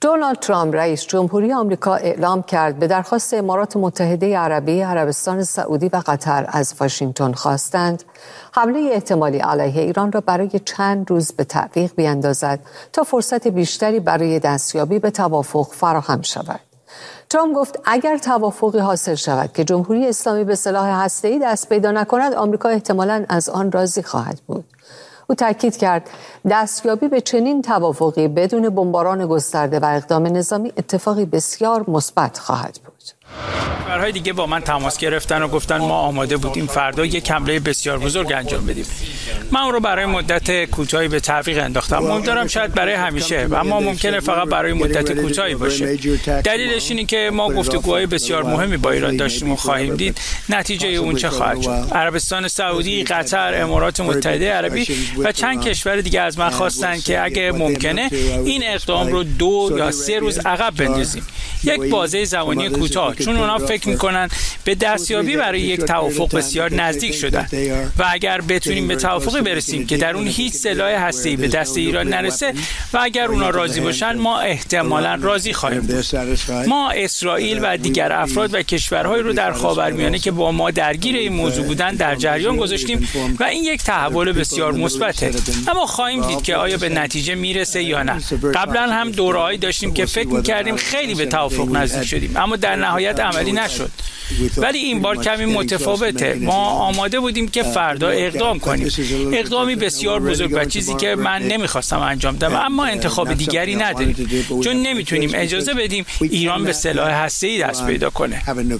دونالد ترامپ رئیس جمهوری آمریکا اعلام کرد به درخواست امارات متحده عربی، عربستان سعودی و قطر از واشنگتن خواستند حمله احتمالی علیه ایران را برای چند روز به تعویق بیاندازد تا فرصت بیشتری برای دستیابی به توافق فراهم شود. ترامپ گفت اگر توافقی حاصل شود که جمهوری اسلامی به سلاح هسته‌ای دست پیدا نکند، آمریکا احتمالاً از آن راضی خواهد بود. او تاکید کرد دستیابی به چنین توافقی بدون بمباران گسترده و اقدام نظامی اتفاقی بسیار مثبت خواهد بود. کشورهای دیگه با من تماس گرفتن و گفتن ما آماده بودیم فردا یک حمله بسیار بزرگ انجام بدیم. من اون رو برای مدت کوتاهی به تعویق انداختم. امیدوارم شاید برای همیشه، اما ممکنه فقط برای مدت کوتاهی باشه. دلیلش اینه که ما گفتگوهای بسیار مهمی با ایران داشتیم و خواهیم دید نتیجه اون چه خواهد شد. عربستان سعودی، قطر، امارات متحده عربی و چند کشور دیگه از من خواستن که اگه ممکنه این اقدام رو 2 یا 3 روز عقب بندازیم. یک بازه زمانی کوتاه، چون اونا فکر میکنن به دستیابی برای یک توافق بسیار نزدیک شدن و اگر بتونیم به توافقی برسیم که در اون هیچ سلاح هسته‌ای به دست ایران نرسه و اگر اونا راضی باشن ما احتمالاً راضی خواهیم بود. ما اسرائیل و دیگر افراد و کشورهایی رو در خاورمیانه که با ما درگیر این موضوع بودن در جریان گذاشتیم و این یک تحول بسیار مثبته. اما خواهیم دید که آیا به نتیجه میرسه یا نه. قبلا هم دوره‌ای داشتیم که فکر می‌کردیم خیلی به توافق نزدیک شدیم اما در نهایت عملی نشد. ولی این بار کمی متفاوته. ما آماده بودیم که فردا اقدام کنیم. اقدامی بسیار بزرگ و چیزی که من نمیخواستم انجام بدم، اما انتخاب دیگری نداریم، چون نمیتونیم اجازه بدیم ایران به سلاح هسته‌ای دست پیدا کنه.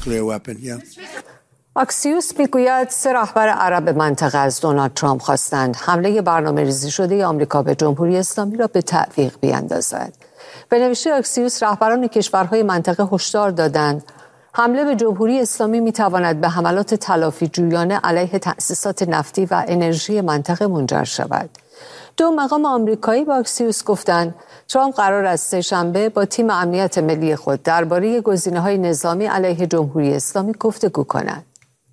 اکسیوس میگوید 3 رهبر عرب منطقه از دونالد ترامپ خواستند حمله برنامه‌ریزی شده آمریکا به جمهوری اسلامی را به تعویق بیاندازد. به نوشته اکسیوس رهبران کشورهای منطقه هشدار دادند حمله به جمهوری اسلامی میتواند به حملات تلافی جویانه علیه تأسیسات نفتی و انرژی منطقه منجر شود. 2 مقام آمریکایی با اکسیوس گفتند ترامپ قرار است سه‌شنبه با تیم امنیت ملی خود درباره گزینه‌های نظامی علیه جمهوری اسلامی گفتگو کند.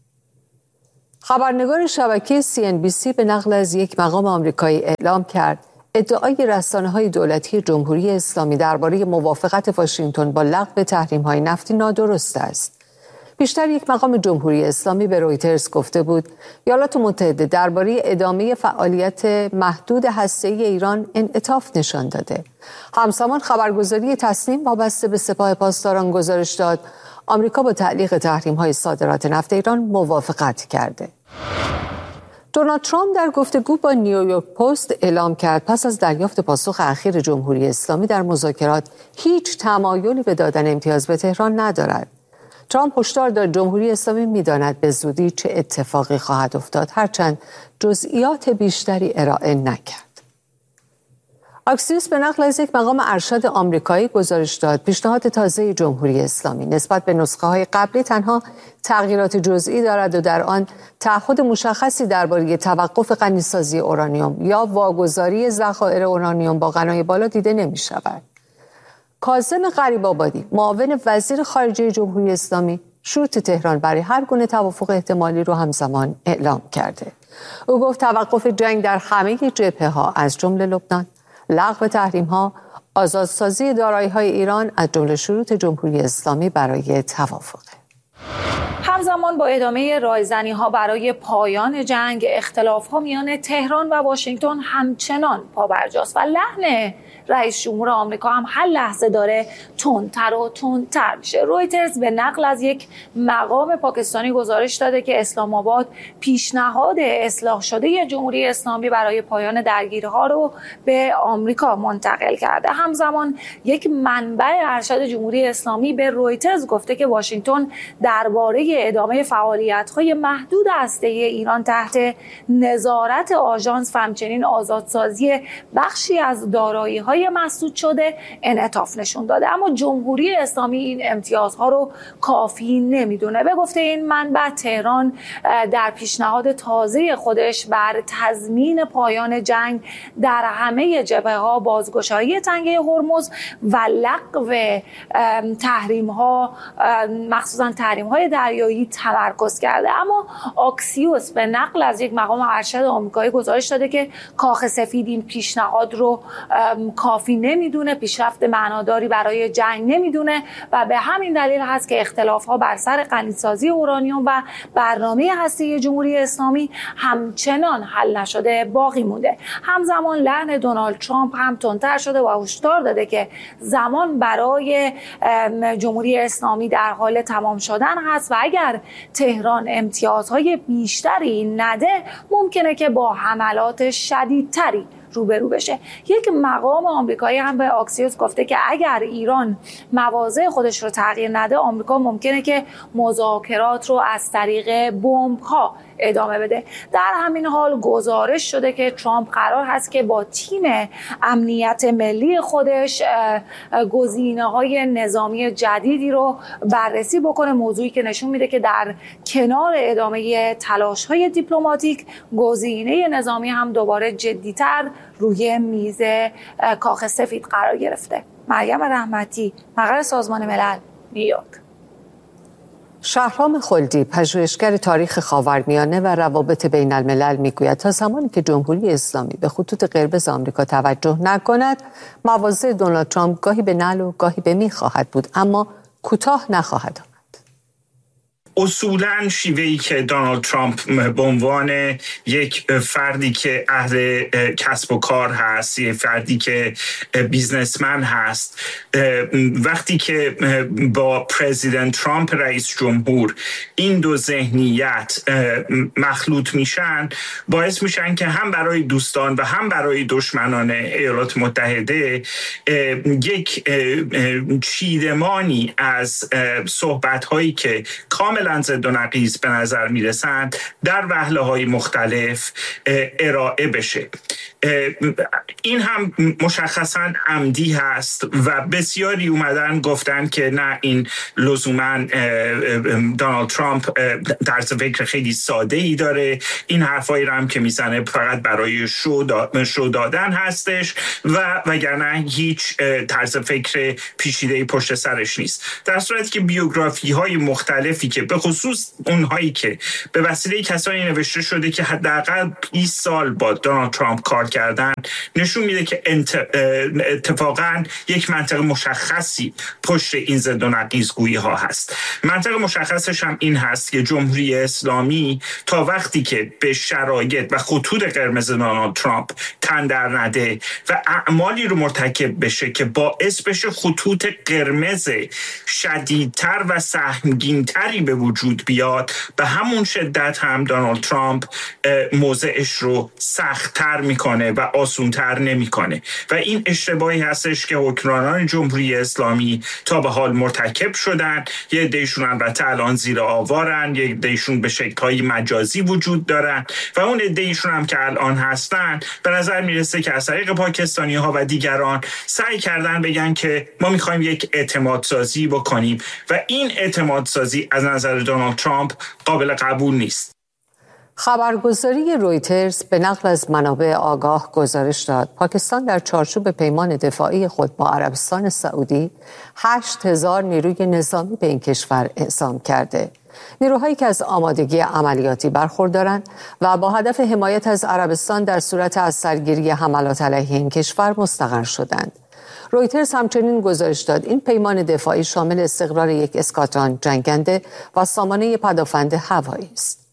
خبرنگار شبکه CNBC به نقل از یک مقام آمریکایی اعلام کرد ادعای رسانه‌های دولتی جمهوری اسلامی درباره موافقت واشنگتن با لغو تحریم‌های نفتی نادرست است. بیشتر یک مقام جمهوری اسلامی به رویترز گفته بود ایالات متحده درباره ادامه فعالیت محدود هسته‌ای ایران انعطاف نشان داده. همزمان خبرگزاری تسنیم وابسته به سپاه پاسداران گزارش داد آمریکا با تعلیق تحریم‌های صادرات نفت ایران موافقت کرده. دونالد ترامپ در گفتگو با نیویورک پست اعلام کرد پس از دریافت پاسخ اخیر جمهوری اسلامی در مذاکرات هیچ تمایلی به دادن امتیاز به تهران ندارد. ترامپ هشدار داد جمهوری اسلامی می‌داند به زودی چه اتفاقی خواهد افتاد هرچند جزئیات بیشتری ارائه نکرد. اکسیوس به نقل از یک مقام ارشد آمریکایی گزارش داد پیشنهاد تازه جمهوری اسلامی نسبت به نسخه‌های قبلی تنها تغییرات جزئی دارد و در آن تعهد مشخصی درباره توقف غنیسازی اورانیوم یا واگذاری ذخایر اورانیوم با غنای بالا دیده نمی‌شود. کاظم غریب‌آبادی معاون وزیر خارجه جمهوری اسلامی شروط تهران برای هر گونه توافق احتمالی رو همزمان اعلام کرده. او گفت توقف جنگ در همه جبهه‌ها از جمله لبنان، لغو تحریم‌ها، آزادسازی دارایی‌های ایران از جمله شروط جمهوری اسلامی برای توافق. همزمان با ادامه رایزنی‌ها برای پایان جنگ، اختلاف‌ها میان تهران و واشنگتن همچنان پابرجاست و لحن رئیس جمهور آمریکا هم هر لحظه داره تندتر و تندتر میشه. رویترز به نقل از یک مقام پاکستانی گزارش داده که اسلام آباد پیشنهاد اصلاح شده جمهوری اسلامی برای پایان درگیری‌ها رو به آمریکا منتقل کرده. همزمان یک منبع ارشد جمهوری اسلامی به رویترز گفته که واشنگتن درباره ادامه فعالیت‌های محدود هسته‌ای ایران تحت نظارت آژانس و همچنین آزادسازی بخشی از دارایی‌های مسدود شده انعطاف نشون داده، اما جمهوری اسلامی این امتیازها رو کافی نمیدونه. به گفته این منبع تهران در پیشنهاد تازه خودش بر تضمین پایان جنگ در همه جبهه‌ها، بازگشایی تنگه هرمز و لغو تحریم‌ها مخصوصاً تحریم‌های دریایی تمرکز کرده. اما اکسیوس به نقل از یک مقام ارشد آمریکایی گزارش داده که کاخ سفید این پیشنهاد رو کافی نمیدونه، پیشرفت معناداری برای جنگ نمیدونه و به همین دلیل هست که اختلاف‌ها بر سر غنی‌سازی اورانیوم و برنامه هسته‌ای جمهوری اسلامی همچنان حل نشده باقی مونده. همزمان لحن دونالد ترامپ هم تندتر شده و هشدار داده که زمان برای جمهوری اسلامی در حال تمام شدن هست و اگر تهران امتیازهای بیشتری نده ممکنه که با حملات شدیدتری روبرو بشه. یک مقام آمریکایی هم به آکسیوس گفته که اگر ایران مواضع خودش رو تغییر نده آمریکا ممکنه که مذاکرات رو از طریق بمب‌ها ادامه بده. در همین حال گزارش شده که ترامپ قرار هست که با تیم امنیت ملی خودش گزینه‌های نظامی جدیدی رو بررسی بکنه، موضوعی که نشون میده که در کنار ادامه تلاش‌های دیپلماتیک گزینه نظامی هم دوباره جدی‌تر روی میز کاخ سفید قرار گرفته. مریم رحمتی، مقر سازمان ملل، نیویورک. شهرام خلدی، پژوهشگر تاریخ خاورمیانه و روابط بین الملل میگوید تا زمانی که جمهوری اسلامی به خطوط قرمز آمریکا توجه نکند، مواضع دونالد ترامپ گاهی به نعل و گاهی به میخ خواهد بود، اما کوتاه نخواهد آمد. اصولاً شیوهی که دونالد ترامپ به عنوان یک فردی که اهل کسب و کار هست، یک فردی که بیزنسمن هست، وقتی که با پرزیدنت ترامپ رئیس جمهور این دو ذهنیت مخلوط میشن، باعث میشن که هم برای دوستان و هم برای دشمنان ایالات متحده یک چیدمانی از صحبت‌هایی که کاملا ضد و نقیض به نظر میرسند در وهله‌های مختلف ارائه بشه. این هم مشخصاً عمدی هست و بسیاری اومدن گفتن که نه، این لزوماً دونالد ترامپ طرز فکر خیلی ساده‌ای داره، این حرفایی رو هم که میزنه فقط برای شو دادن هستش و وگرنه هیچ طرز فکر پیچیده‌ای پشت سرش نیست. در صورتی که بیوگرافی‌های مختلفی که به خصوص اونهایی که به وسیله کسانی نوشته شده که حداقل 20 سال با دونالد ترامپ کار کردن، نشون میده که اتفاقا یک منطق مشخصی پشت این ضد و نقیض‌گویی ها هست. منطق مشخصش هم این هست که جمهوری اسلامی تا وقتی که به شرایط و خطوط قرمز دونالد ترامپ تن در نده و اعمالی رو مرتکب بشه که باعث بشه خطوط قرمز شدیدتر و سهمگینتری به وجود بیاد، به همون شدت هم دونالد ترامپ موضعش رو سخت‌تر میکنه و آسونتر نمیکنه و این اشتباهی هستش که حکمرانان جمهوری اسلامی تا به حال مرتکب شدن. یه عده‌شون البته الان زیر آوارن، یه عده‌شون به شکل‌های مجازی وجود دارن و اون عده‌شون هم که الان هستن به نظر میرسه که از طریق پاکستانی‌ها و دیگران سعی کردن بگن که ما می‌خوایم یک اعتماد سازی بکنیم و این اعتماد سازی از نظر دونالد ترامپ قابل قبول نیست. خبرگزاری رویترز به نقل از منابع آگاه گزارش داد پاکستان در چارچوب پیمان دفاعی خود با عربستان سعودی 8000 نیروی نظامی به این کشور اعزام کرده. نیروهایی که از آمادگی عملیاتی برخوردارند و با هدف حمایت از عربستان در صورت از سرگیری حملات علیه این کشور مستقر شدند. رویترز همچنین گزارش داد این پیمان دفاعی شامل استقرار یک اسکادران جنگنده و سامانه پدافند هوایی است.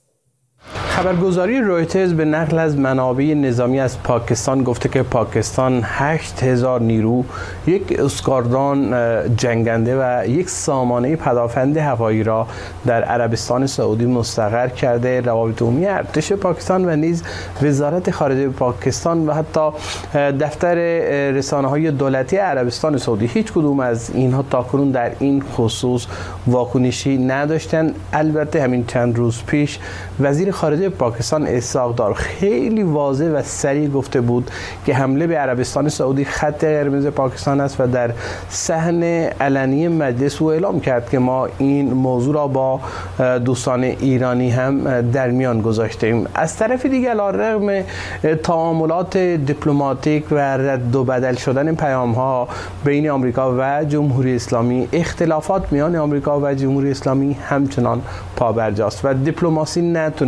خبرگزاری رویترز به نقل از منابع نظامی از پاکستان گفته که پاکستان 8000 نیرو، یک اسکادران جنگنده و یک سامانه پدافند هوایی را در عربستان سعودی مستقر کرده. روابط عمومی ارتش پاکستان و نیز وزارت خارجه پاکستان و حتی دفتر رسانه‌های دولتی عربستان سعودی هیچ کدوم از اینها تاکنون در این خصوص واکنشی نداشتند. البته همین چند روز پیش وزیر خارجه پاکستان اسحاق دار خیلی واضح و صریح گفته بود که حمله به عربستان سعودی خط قرمز پاکستان است و در صحن علنی مجلس او اعلام کرد که ما این موضوع را با دوستان ایرانی هم در میان گذاشتیم. از طرف دیگر علیرغم تعاملات دیپلماتیک و رد و بدل شدن پیام‌ها بین آمریکا و جمهوری اسلامی، اختلافات میان آمریکا و جمهوری اسلامی همچنان پابرجاست و دیپلماسی نتونسته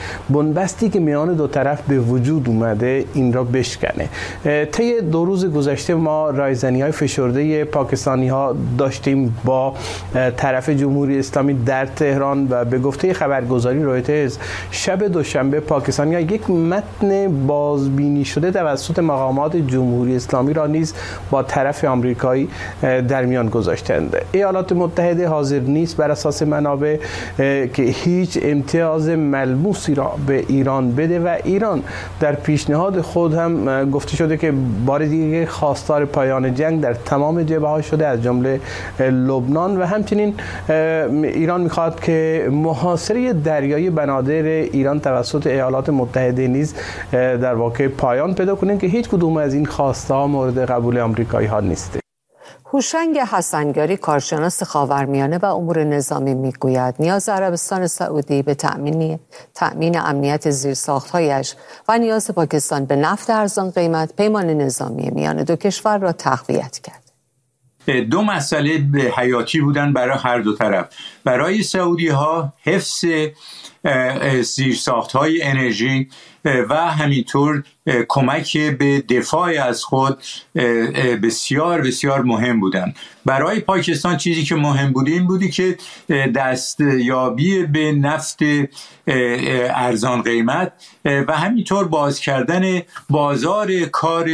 بنبستی که میان دو طرف به وجود اومده این را بشکنه. طی 2 روز گذشته ما رایزنی‌های فشرده پاکستانی‌ها داشتیم با طرف جمهوری اسلامی در تهران و به گفته خبرگزاری رویترز شب دوشنبه پاکستانی‌ها یک متن بازبینی شده توسط مقامات جمهوری اسلامی را نیز با طرف آمریکایی در میان گذاشتند. ایالات متحده حاضر نیست بر اساس منابع که هیچ امتیاز ملموسی را به ایران بده و ایران در پیشنهاد خود هم گفته شده که بار دیگه خواستار پایان جنگ در تمام جبهه‌ها شده از جمله لبنان و همچنین ایران می‌خواد که محاصره دریایی بنادر ایران توسط ایالات متحده نیز در واقع پایان پیدا کنه که هیچ کدوم از این خواسته مورد قبول آمریکایی‌ها نیست. هوشنگ حسنگاری کارشناس خاورمیانه و امور نظامی میگوید نیاز عربستان سعودی به تأمین امنیت زیرساخت‌هایش و نیاز پاکستان به نفت ارزان قیمت پیمان نظامی میان دو کشور را تقویت کرد. 2 مسئله حیاتی بودن برای هر دو طرف. برای سعودی‌ها حفظ زیرساخت‌های انرژی و همینطور کمک به دفاع از خود بسیار بسیار مهم بودن. برای پاکستان چیزی که مهم بود این بودی که دستیابی به نفت ارزان قیمت و همینطور باز کردن بازار کار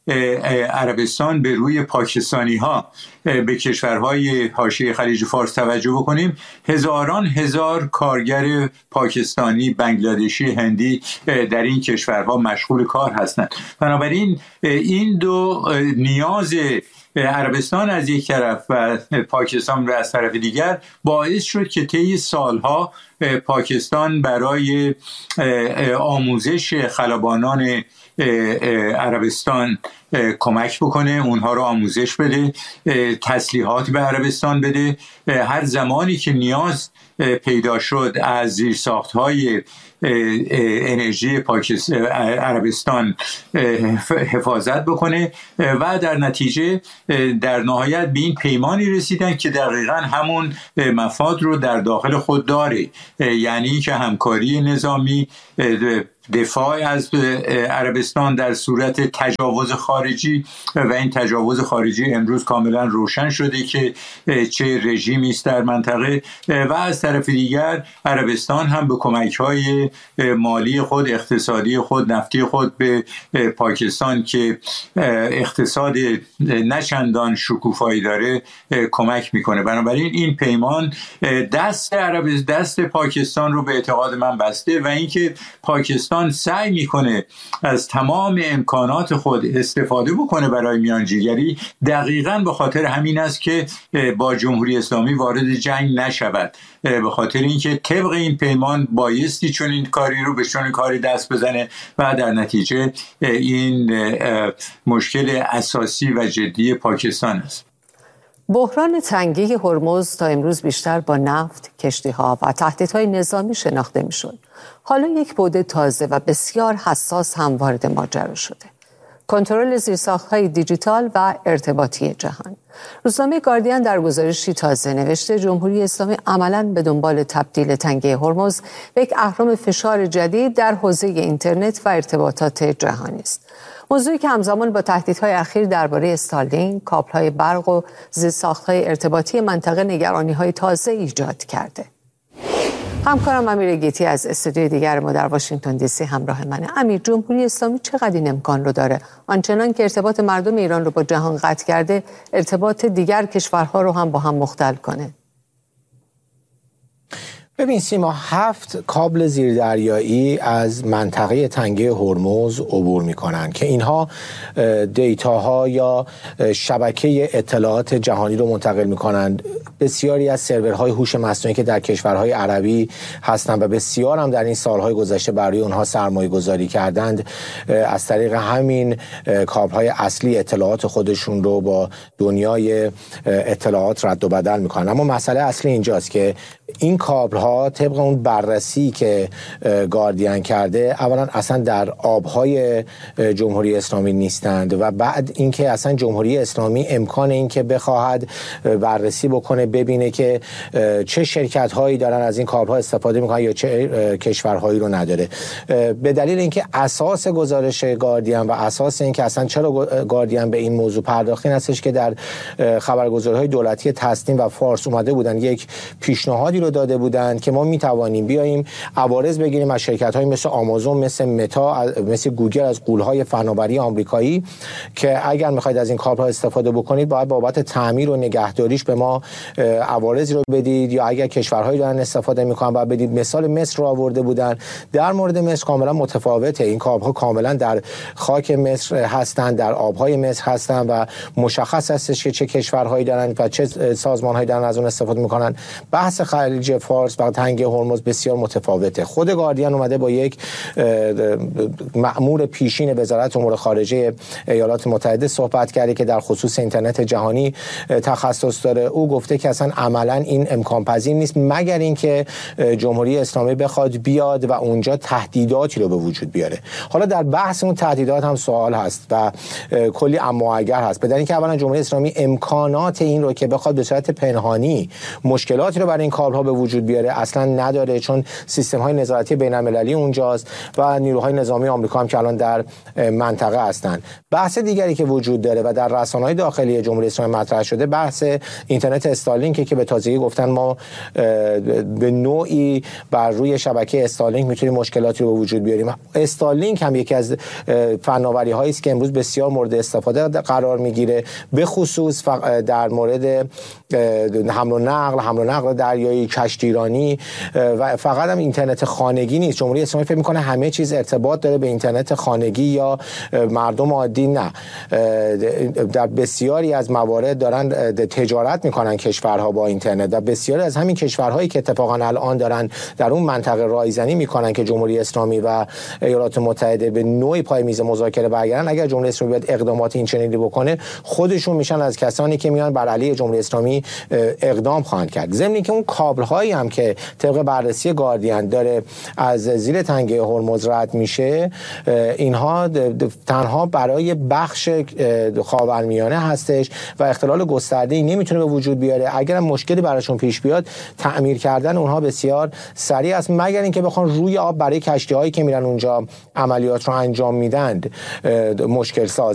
عربستان به روی پاکستانی ها. به کشورهای حاشیه خلیج فارس توجه بکنیم، هزاران هزار کارگر پاکستانی، بنگلادشی، هندی در این کشورها مشغول کار هستند. بنابراین این دو نیاز عربستان از یک طرف و پاکستان و از طرف دیگر باعث شد که طی سالها پاکستان برای آموزش خلبانان عربستان کمک بکنه، اونها رو آموزش بده، تسلیحات به عربستان بده. هر زمانی که نیاز پیدا شد از زیرساخت‌های انرژی عربستان حفاظت بکنه و در نتیجه در نهایت به این پیمانی رسیدن که دقیقاً همون مفاد رو در داخل خود داره، یعنی که همکاری نظامی، دفاع از عربستان در صورت تجاوز خارجی و این تجاوز خارجی امروز کاملا روشن شده که چه رژیمی است در منطقه و از طرف دیگر عربستان هم به کمک‌های مالی خود، اقتصادی خود، نفتی خود به پاکستان که اقتصاد نچندان شکوفایی داره کمک میکنه. بنابراین این پیمان دست پاکستان رو به اعتقاد من بسته و اینکه پاکستان سعی میکنه از تمام امکانات خود استفاده بکنه برای میانجیگری دقیقاً به خاطر همین است که با جمهوری اسلامی وارد جنگ نشود، به خاطر اینکه طبق این پیمان بایستی چون این کاری رو به چون کاری دست بزنه و در نتیجه این مشکل اساسی و جدی پاکستان است. بحران تنگی هرمز تا امروز بیشتر با نفت، کشتی‌ها و تهدیدهای نظامی شناخته می‌شد. حالا یک بعد تازه و بسیار حساس هم وارد ماجرا شده: کنترل زیرساخت‌های دیجیتال و ارتباطی جهان. روزنامه گاردین در گزارشی تازه نوشته جمهوری اسلامی عملاً به دنبال تبدیل تنگه هرمز به یک اهرم فشار جدید در حوزه اینترنت و ارتباطات جهانی است. موضوعی که همزمان با تهدیدهای اخیر درباره استارلینک، کابل‌های برق و زیرساخت‌های ارتباطی منطقه نگرانی‌های تازه ایجاد کرده. همکارم امیر گیتی از استودیوی دیگر ما در واشنگتن دی سی همراه منه. امیر، جمهوری اسلامی چقدر این امکان رو داره آنچنان که ارتباط مردم ایران رو با جهان قطع کرده ارتباط دیگر کشورها رو هم با هم مختل کنه؟ ببین سیما، 7 کابل زیردریایی از منطقه تنگه هرمز عبور میکنن که اینها دیتاها یا شبکه اطلاعات جهانی رو منتقل میکنند. بسیاری از سرورهای هوش مصنوعی که در کشورهای عربی هستند و بسیار هم در این سالهای گذشته برای اونها سرمایه گذاری کردند، از طریق همین کابل‌های اصلی اطلاعات خودشون رو با دنیای اطلاعات رد و بدل میکنن. اما مسئله اصلی اینجاست که این کابل‌ها طبق اون بررسی که گاردین کرده اولا اصلا در آبهای جمهوری اسلامی نیستند و بعد اینکه اصلا جمهوری اسلامی امکان اینکه بخواهد بررسی بکنه ببینه که چه شرکت‌هایی دارن از این کابل‌ها استفاده میکنن یا چه کشورهایی رو نداره. به دلیل اینکه اساس گزارش گاردین و اساس اینکه اصلا چرا گاردین به این موضوع پرداخت این هستش که در خبرگزاری‌های دولتی تسنیم و فارس اومده بودن یک پیشنهادی رو داده بودن که ما میتوانیم بیاییم عوارض بگیریم از شرکت‌های مثل آمازون، مثل متا، مثل گوگل از غول‌های فناوری آمریکایی که اگر می‌خواید از این کابل‌ها استفاده بکنید باید بابت تعمیر و نگهداریش به ما عوارضی رو بدید، یا اگر کشورهایی دارن استفاده می‌کنن باید بدید. مثال مصر رو آورده بودن. در مورد مصر کاملا متفاوته. این کابل‌ها کاملا در خاک مصر هستند، در آب‌های مصر هستند و مشخص هستش که چه کشورهایی دارن و چه سازمان‌هایی دارن از اون استفاده می‌کنن. بحث خلیج فارس و تنگه هرمز بسیار متفاوته. خود گاردین اومده با یک مأمور پیشین وزارت امور خارجه ایالات متحده صحبت کرده که در خصوص اینترنت جهانی تخصص داره. او گفته که اصلا عملاً این امکان پذیر نیست مگر اینکه جمهوری اسلامی بخواد بیاد و اونجا تهدیداتی رو به وجود بیاره. حالا در بحث اون تهدیدات هم سوال هست و کلی اما اگر هست. بدون اینکه اولا جمهوری اسلامی امکانات این رو که بخواد به صورت پنهانی مشکلاتی رو برای این کابل‌ها به وجود بیاره اصلا نداره، چون سیستم‌های نظارتی بین‌المللی اونجاست و نیروهای نظامی آمریکا هم که الان در منطقه هستند. بحث دیگری که وجود داره و در رسانه‌های داخلی جمهوری اسلامی مطرح شده بحث اینترنت استارلینک که به تازگی گفتن ما به نوعی بر روی شبکه استارلینک میتونیم مشکلاتی رو به وجود بیاریم. استارلینک هم یکی از فناوری‌هایی است که امروز بسیار مورد استفاده قرار میگیره، به خصوص در مورد حمل و نقل دریایی، کشتیرانی و فقط هم اینترنت خانگی نیست. جمهوری اسلامی فکر میکنه همه چیز ارتباط داره به اینترنت خانگی یا مردم عادی. نه، در بسیاری از موارد دارن تجارت میکنن کشورها با اینترنت و بسیاری از همین کشورهایی که اتفاقا الان دارن در اون منطقه رایزنی میکنن که جمهوری اسلامی و ایالات متحده به نوعی پای میز مذاکره برگردن، اگر جمهوری اسلامی بیاد اقدامات این چنینی بکنه خودشون میشن از کسانی که میان بر علیه جمهوری اسلامی اقدام خواهند کرد. ضمن اینکه اون کابل هایی هم که طبق بررسی گاردین داره از زیر تنگه هرمز رد میشه، اینها تنها برای بخش خاورمیانه هستش و اختلال گسترده‌ای نمیتونه به وجود بیاره. اگر مشکلی براشون پیش بیاد تعمیر کردن اونها بسیار سریع است، مگر اینکه بخوان روی آب برای کشتی‌هایی که میرن اونجا عملیات رو انجام میدن مشکل ساز